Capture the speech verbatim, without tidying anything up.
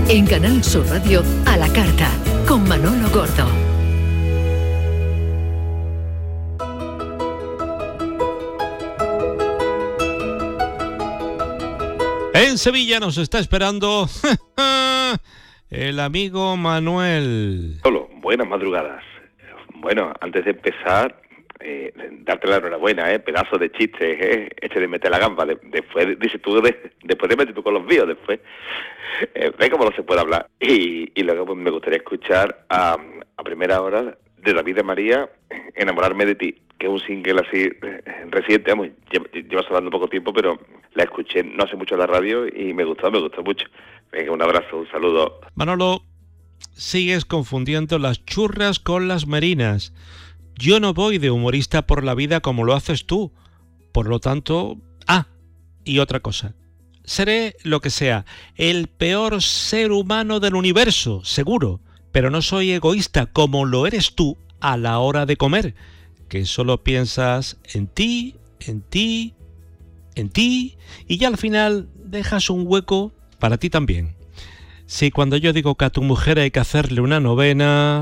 En Canal Sur Radio, A la Carta, con Manolo Gordo. En Sevilla nos está esperando el amigo Manuel. Hola, buenas madrugadas. Bueno, antes de empezar, eh, darte la enhorabuena, eh, pedazo de chiste, eh, este de meter la gamba. De, después, dices tú, de, después de meter tú con los míos, después, eh, ve cómo no se puede hablar. Y, y luego pues, me gustaría escuchar a, a primera hora de David de María, Enamorarme de ti, que es un single así eh, reciente, vamos, lleva, lleva sonando poco tiempo, pero la escuché no hace mucho en la radio y me gustó, me gustó mucho. Venga, un abrazo, un saludo. Manolo, sigues confundiendo las churras con las merinas. Yo no voy de humorista por la vida como lo haces tú. Por lo tanto... Ah, y otra cosa. Seré lo que sea, el peor ser humano del universo, seguro, pero no soy egoísta como lo eres tú a la hora de comer, que solo piensas en ti, en ti, en ti, y ya al final dejas un hueco para ti también. Si cuando yo digo que a tu mujer hay que hacerle una novena...